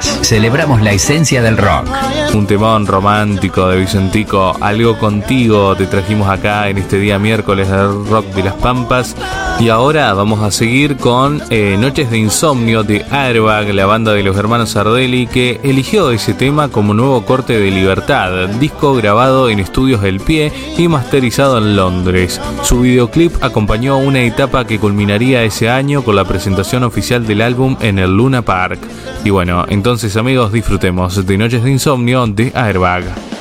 Celebramos la esencia del rock. Un temón romántico de Vicentico, Algo Contigo, te trajimos acá en este día miércoles del Rock de las Pampas. Y ahora vamos a seguir con Noches de Insomnio de Airbag, la banda de los hermanos Sardelli, que eligió ese tema como nuevo corte de Libertad, disco grabado en estudios El Pie y masterizado en Londres. Su videoclip acompañó una etapa que culminaría ese año con la presentación oficial del álbum en el Luna Park. Y bueno, entonces amigos, disfrutemos de Noches de Insomnio de Airbag.